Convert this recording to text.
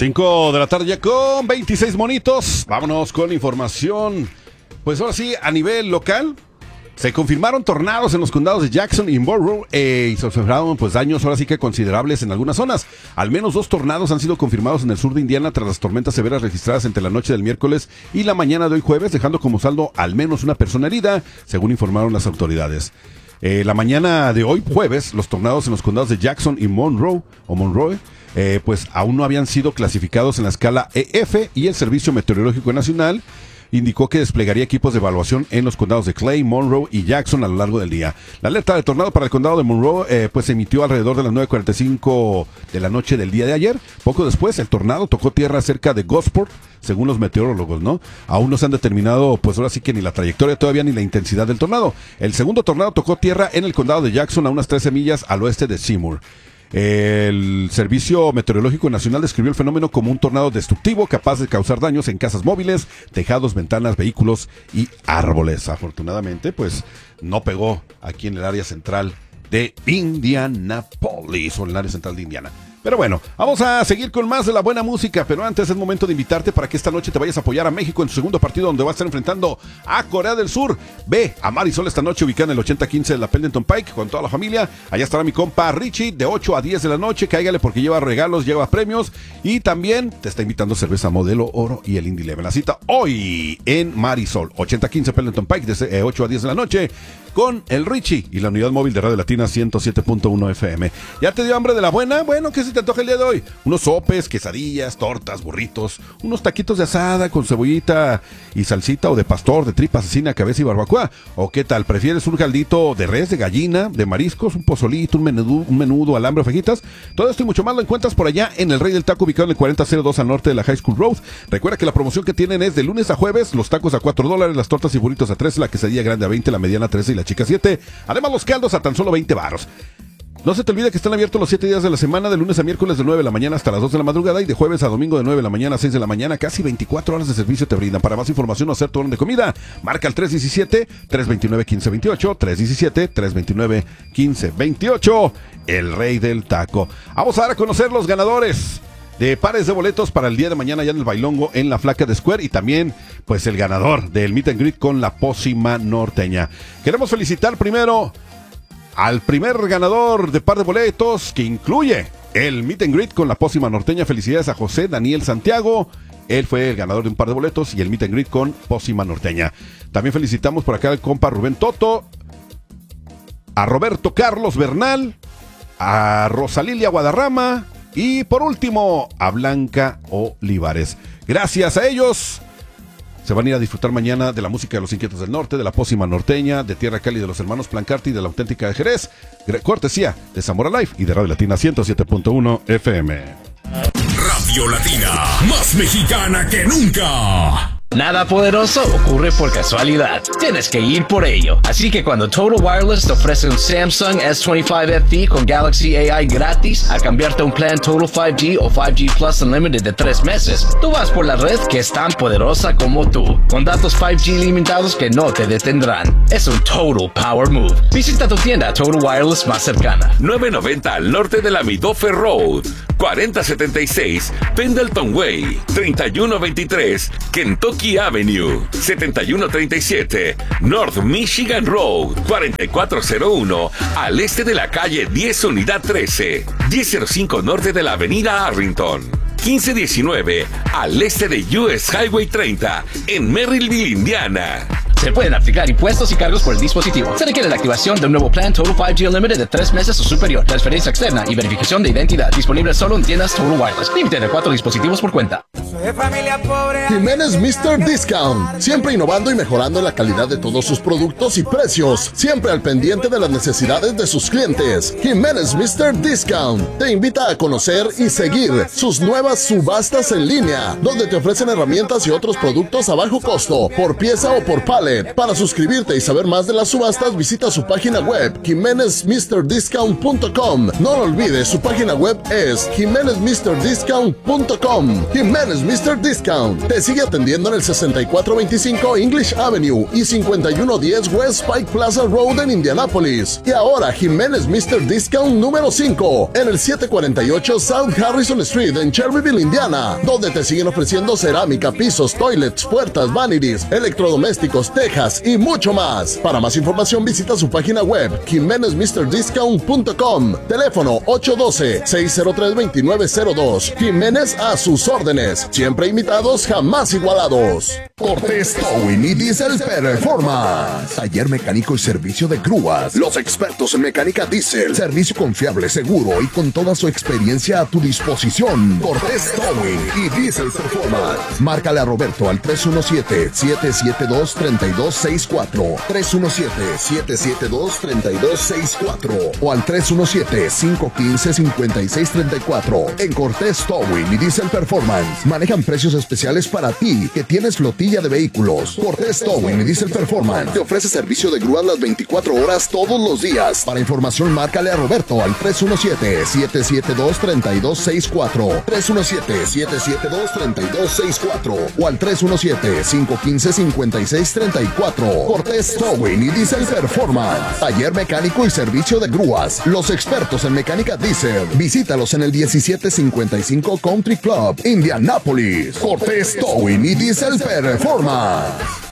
5 de la tarde ya con 26 monitos. Vámonos con información. Pues ahora sí, a nivel local, se confirmaron tornados en los condados de Jackson y Monroe y se observaron pues daños ahora sí que considerables en algunas zonas. Al menos 2 tornados han sido confirmados en el sur de Indiana tras las tormentas severas registradas entre la noche del miércoles y la mañana de hoy jueves, dejando como saldo al menos una persona herida, según informaron las autoridades. La mañana de hoy jueves, los tornados en los condados de Jackson y Monroe pues aún no habían sido clasificados en la escala EF, y el Servicio Meteorológico Nacional indicó que desplegaría equipos de evaluación en los condados de Clay, Monroe y Jackson a lo largo del día. La alerta de tornado para el condado de Monroe pues se emitió alrededor de las 9:45 de la noche del día de ayer. Poco después, el tornado tocó tierra cerca de Gosport, según los meteorólogos, ¿no? Aún no se han determinado, pues ahora sí que ni la trayectoria todavía ni la intensidad del tornado. El segundo tornado tocó tierra en el condado de Jackson, a unas 13 millas al oeste de Seymour. El Servicio Meteorológico Nacional describió el fenómeno como un tornado destructivo capaz de causar daños en casas móviles, tejados, ventanas, vehículos y árboles. Afortunadamente, pues no pegó aquí en el área central de Indianapolis, o en el área central de Indiana. Pero bueno, vamos a seguir con más de la buena música, pero antes es momento de invitarte para que esta noche te vayas a apoyar a México en su segundo partido, donde va a estar enfrentando a Corea del Sur. Ve a Marisol esta noche, ubicada en el 8015 de la Pendleton Pike, con toda la familia. Allá estará mi compa Richie, de 8 a 10 de la noche. Cáigale porque lleva regalos, lleva premios, y también te está invitando cerveza Modelo Oro y el Indy Leven. La cita hoy en Marisol, 8015 Pendleton Pike, de 8 a 10 de la noche, con el Richie y la unidad móvil de Radio Latina 107.1 FM. ¿Ya te dio hambre de la buena? Bueno, ¿qué se te antoja el día de hoy? Unos sopes, quesadillas, tortas, burritos, unos taquitos de asada con cebollita y salsita, o de pastor, de tripa asesina, cabeza y barbacoa. ¿O qué tal? ¿Prefieres un caldito de res, de gallina, de mariscos, un pozolito, un menudo, alambre o fajitas? Todo esto y mucho más lo encuentras por allá en el Rey del Taco, ubicado en el 4002 al norte de la High School Road. Recuerda que la promoción que tienen es de lunes a jueves: los tacos a $4, las tortas y burritos a $13, la quesadilla grande a $20, la mediana a $13 y la chica $7. Además, los caldos a tan solo $20. No se te olvide que están abiertos los 7 días de la semana, de lunes a miércoles de 9 de la mañana hasta las 2 de la madrugada, y de jueves a domingo de 9 de la mañana a 6 de la mañana. Casi 24 horas de servicio te brindan. Para más información o hacer tu orden de comida, marca al 317-329-1528, 317-329-1528, el Rey del Taco. Vamos a dar a conocer los ganadores de pares de boletos para el día de mañana allá en el Bailongo en la Flaca de Square, y también pues el ganador del Meet and Greet con la Pócima Norteña. Queremos felicitar primero al primer ganador de par de boletos, que incluye el Meet and Greet con la Pócima Norteña. Felicidades a José Daniel Santiago. Él fue el ganador de un par de boletos y el Meet and Greet con Pócima Norteña. También felicitamos por acá al compa Rubén Toto, a Roberto Carlos Bernal, a Rosalilia Guadarrama y por último a Blanca Olivares. Gracias a ellos se van a ir a disfrutar mañana de la música de los Inquietos del Norte, de la Pócima Norteña, de Tierra Cali de los hermanos Plancarti, de la Auténtica de Jerez, cortesía de Zamora Life y de Radio Latina 107.1 FM. Radio Latina, más mexicana que nunca. Nada poderoso ocurre por casualidad. Tienes que ir por ello. Así que cuando Total Wireless te ofrece un Samsung S25 FE con Galaxy AI gratis al cambiarte a un plan Total 5G o 5G Plus Unlimited de 3 meses, tú vas por la red que es tan poderosa como tú, con datos 5G limitados que no te detendrán. Es un Total Power Move. Visita tu tienda Total Wireless más cercana. 990 al norte de la Midofe Road, 4076 Pendleton Way, 3123 Kentucky Avenue, 7137 North Michigan Road, 4401 al este de la calle 10 Unidad 13, 1005 norte de la avenida Arlington, 1519 al este de US Highway 30 en Merrillville, Indiana. Se pueden aplicar impuestos y cargos por el dispositivo. Se requiere la activación de un nuevo plan Total 5G Unlimited de 3 meses o superior. Transferencia externa y verificación de identidad. Disponible solo en tiendas Total Wireless. Límite de 4 dispositivos por cuenta. De familia pobre. Jiménez Mr. Discount, siempre innovando y mejorando la calidad de todos sus productos y precios, siempre al pendiente de las necesidades de sus clientes. Jiménez Mr. Discount te invita a conocer y seguir sus nuevas subastas en línea, donde te ofrecen herramientas y otros productos a bajo costo, por pieza o por pallet. Para suscribirte y saber más de las subastas, visita su página web, jimenezmrdiscount.com. No lo olvides, su página web es jimenezmrdiscount.com. Jiménez Mr. Discount te sigue atendiendo en el 6425 English Avenue y 5110 West Pike Plaza Road en Indianápolis. Y ahora Jiménez Mr. Discount número 5 en el 748 South Harrison Street en Cherryville, Indiana, donde te siguen ofreciendo cerámica, pisos, toilets, puertas, vanities, electrodomésticos, tejas y mucho más. Para más información visita su página web jimenezmrdiscount.com. Teléfono 812-603-2902. Jiménez a sus órdenes. Siempre imitados, jamás igualados. Cortés Towing y Diesel Performance. Taller mecánico y servicio de grúas. Los expertos en mecánica diésel. Servicio confiable, seguro y con toda su experiencia a tu disposición. Cortés Towing y Diesel Performance. Márcale a Roberto al 317-772-3264. 317-772-3264 o al 317-515-5634. En Cortés Towing y Diesel Performance manejan precios especiales para ti que tienes flotilla de vehículos. Cortés Towing y Diesel Performance te ofrece servicio de grúas las 24 horas todos los días. Para información márcale a Roberto al 317-772-3264. 317-772-3264 o al 317-515-5634. Cortés Towing y Diesel Performance. Taller mecánico y servicio de grúas. Los expertos en mecánica diesel. Visítalos en el 1755 Country Club, Indianápolis. Cortés Towing y Diesel Performance.